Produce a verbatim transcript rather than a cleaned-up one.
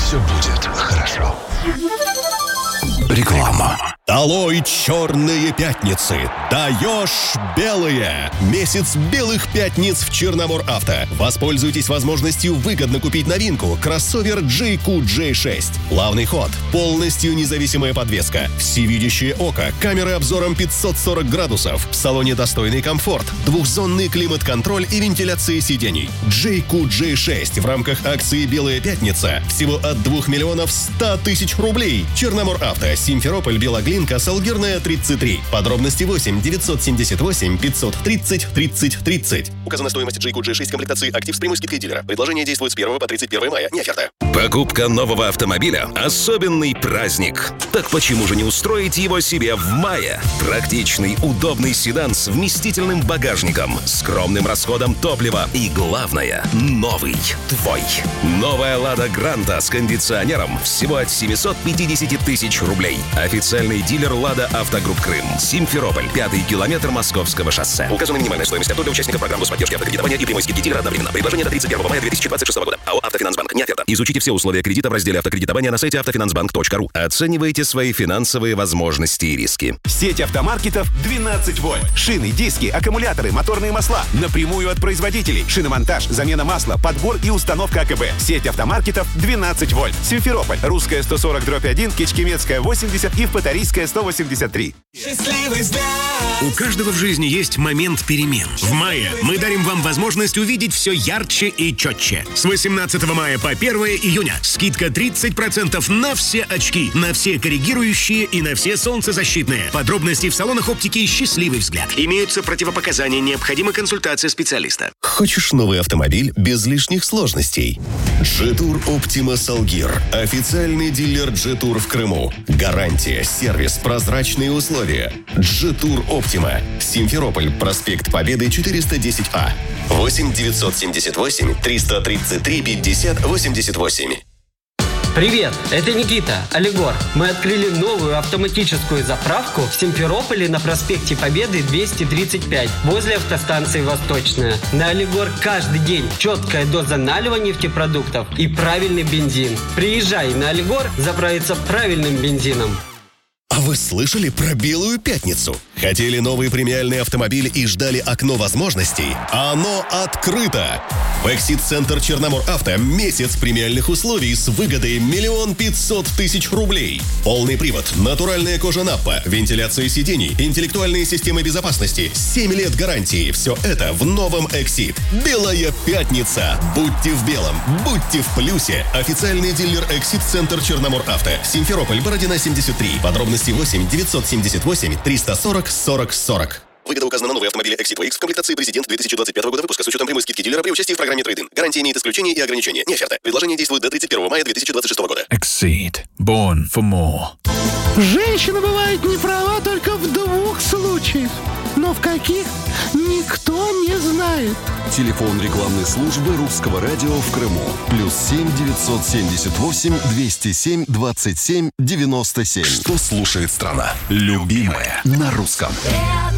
Все будет хорошо. Реклама. Долой черные пятницы. Даешь белые. Месяц белых пятниц в Черномор-Авто. Воспользуйтесь возможностью выгодно купить новинку. Кроссовер джей кью джей шесть. Плавный ход. Полностью независимая подвеска. Всевидящее око. Камеры обзором пятьсот сорок градусов. В салоне достойный комфорт. Двухзонный климат-контроль и вентиляция сидений. джей кью джей шесть в рамках акции «Белая пятница». Всего от двух миллионов ста тысяч рублей. Черномор-Авто. Симферополь, Белоглинка, Салгирная, тридцать три. Подробности восемь девятьсот семьдесят восемь пятьсот тридцать тридцать тридцать. Указана стоимость джей кью джей шесть комплектации «Актив» с прямой скидкой дилера. Предложение действует с первого по тридцать первое мая. Не оферта. Покупка нового автомобиля – особенный праздник. Так почему же не устроить его себе в мае? Практичный, удобный седан с вместительным багажником, скромным расходом топлива и, главное, новый твой. Новая «Лада Гранта» с кондиционером всего от семьсот пятьдесят тысяч рублей. Официальный дилер «Лада Автогрупп Крым». Симферополь, пятый километр Московского шоссе. Указана минимальная стоимость авто для участников программы поддержки автокредитования и прямой скидки дилера одновременно. Предложение до тридцать первого мая две тысячи двадцать шестого года. АО «Автофинансбанк». Не оферта. Изучите все условия кредита в разделе автокредитования на сайте автофинансбанк точка ру. Оценивайте свои финансовые возможности и риски. Сеть автомаркетов двенадцать вольт. Шины, диски, аккумуляторы, моторные масла. Напрямую от производителей. Шиномонтаж, замена масла, подбор и установка АКБ. Сеть автомаркетов двенадцать вольт. Симферополь. Русская сто сорок дробь один, Кичкемецкая восемьдесят и Евпаторийская сто восемьдесят три. У каждого в жизни есть момент перемен. В мае мы дарим вам возможность увидеть все ярче и четче. С восемнадцатого мая по первое июня скидка тридцать процентов на все очки, на все коррегирующие и на все солнцезащитные. Подробности в салонах оптики «Счастливый взгляд». Имеются противопоказания, необходима консультация специалиста. Хочешь новый автомобиль без лишних сложностей? Джетур Оптима Салгир. Официальный дилер Джетур в Крыму. Гарантия, сервис, прозрачные условия. Джетур Оптима. Симферополь, проспект Победы, четыреста десять А. восемь девятьсот семьдесят восемь триста тридцать три пятьдесят восемьдесят восемь. Привет, это Никита, Алигор. Мы открыли новую автоматическую заправку в Симферополе на проспекте Победы двести тридцать пять, возле автостанции Восточная. На Алигор каждый день четкая доза налива нефтепродуктов и правильный бензин. Приезжай на Алигор заправиться правильным бензином. А вы слышали про Белую пятницу? Хотели новый премиальный автомобиль и ждали окно возможностей? Оно открыто! В Эксид-центр Черномор-Авто месяц премиальных условий с выгодой миллион пятьсот тысяч рублей. Полный привод, натуральная кожа Наппа, вентиляция сидений, интеллектуальные системы безопасности, семь лет гарантии. Все это в новом Эксид. Белая пятница. Будьте в белом, будьте в плюсе. Официальный дилер Эксид-центр Черномор-Авто. Симферополь, Бородина, семьдесят три. Подробности восемь девятьсот семьдесят восемь триста сорок сорок сорок. Выгода указана на новые автомобили Exit ви икс в комплектации «Президент» две тысячи двадцать пятого года выпуска с учетом прямой скидки дилера при участии в программе трейд-ин. Гарантия имеет исключения и ограничения. Не оферта. Предложение действует до тридцать первого мая две тысячи двадцать шестого года. Exceed. Born for more. Женщина бывает не права только в двух случаях. Но в каких, никто не знает. Телефон рекламной службы Русского радио в Крыму. Плюс семь девятьсот семьдесят восемь двести семь двадцать семь девяносто семь. Что слушает страна? Любимая на русском.